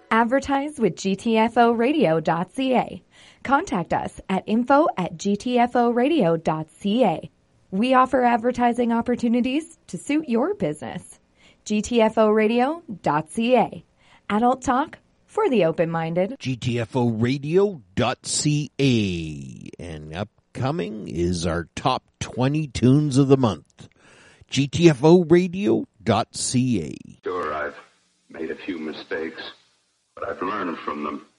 Advertise with gtforadio.ca. Contact us at info@gtforadio.ca. We offer advertising opportunities to suit your business. gtforadio.ca. Adult talk for the open-minded. gtforadio.ca. And upcoming is our top 20 tunes of the month. gtforadio.ca. Sure, I've made a few mistakes, but I've learned from them.